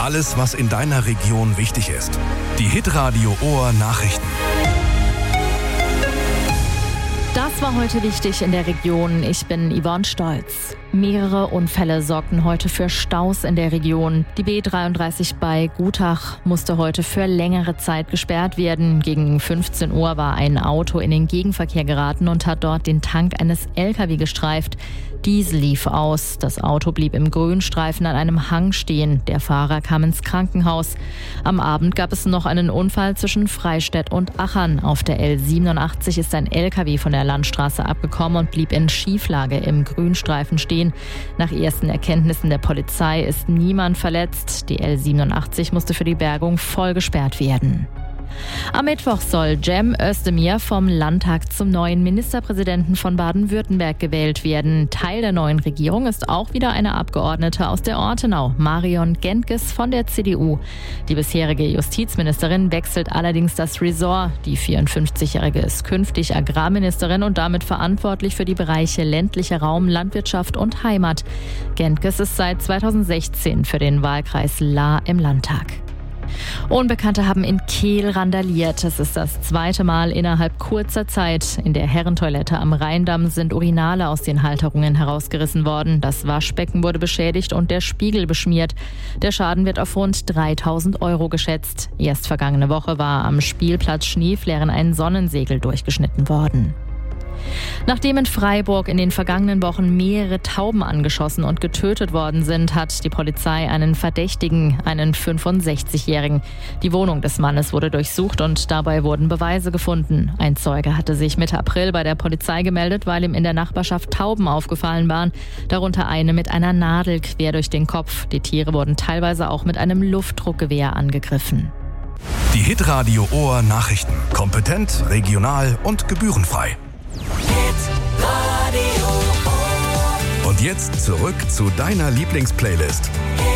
Alles, was in deiner Region wichtig ist. Die Hitradio Ohr Nachrichten. Das war heute wichtig in der Region. Ich bin Yvonne Stolz. Mehrere Unfälle sorgten heute für Staus in der Region. Die B33 bei Gutach musste heute für längere Zeit gesperrt werden. Gegen 15 Uhr war ein Auto in den Gegenverkehr geraten und hat dort den Tank eines LKW gestreift. Diesel lief aus. Das Auto blieb im Grünstreifen an einem Hang stehen. Der Fahrer kam ins Krankenhaus. Am Abend gab es noch einen Unfall zwischen Freistädt und Achern. Auf der L87 ist ein LKW von der Landstraße abgekommen und blieb in Schieflage im Grünstreifen stehen. Nach ersten Erkenntnissen der Polizei ist niemand verletzt. Die L87 musste für die Bergung voll gesperrt werden. Am Mittwoch soll Cem Özdemir vom Landtag zum neuen Ministerpräsidenten von Baden-Württemberg gewählt werden. Teil der neuen Regierung ist auch wieder eine Abgeordnete aus der Ortenau, Marion Gentges von der CDU. Die bisherige Justizministerin wechselt allerdings das Ressort. Die 54-Jährige ist künftig Agrarministerin und damit verantwortlich für die Bereiche ländlicher Raum, Landwirtschaft und Heimat. Gentges ist seit 2016 für den Wahlkreis Lahr im Landtag. Unbekannte haben in Kehl randaliert. Es ist das zweite Mal innerhalb kurzer Zeit. In der Herrentoilette am Rheindamm sind Urinale aus den Halterungen herausgerissen worden. Das Waschbecken wurde beschädigt und der Spiegel beschmiert. Der Schaden wird auf rund 3.000 € geschätzt. Erst vergangene Woche war am Spielplatz Schneeflären ein Sonnensegel durchgeschnitten worden. Nachdem in Freiburg in den vergangenen Wochen mehrere Tauben angeschossen und getötet worden sind, hat die Polizei einen Verdächtigen, einen 65-Jährigen. Die Wohnung des Mannes wurde durchsucht und dabei wurden Beweise gefunden. Ein Zeuge hatte sich Mitte April bei der Polizei gemeldet, weil ihm in der Nachbarschaft Tauben aufgefallen waren, darunter eine mit einer Nadel quer durch den Kopf. Die Tiere wurden teilweise auch mit einem Luftdruckgewehr angegriffen. Die Hitradio Ohr Nachrichten. Kompetent, regional und gebührenfrei. Und jetzt zurück zu deiner Lieblingsplaylist.